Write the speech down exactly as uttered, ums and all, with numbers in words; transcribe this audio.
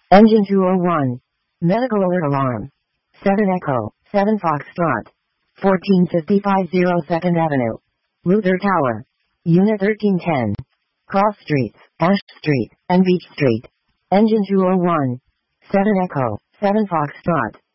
Engine two oh one. Medical alert alarm. seven Echo, seven Foxtrot. fourteen fifty-five second Avenue. Luther Tower. Unit thirteen ten. Cross Streets, Ash Street, and Beach Street. Engine two oh one. seven Echo, seven Foxtrot.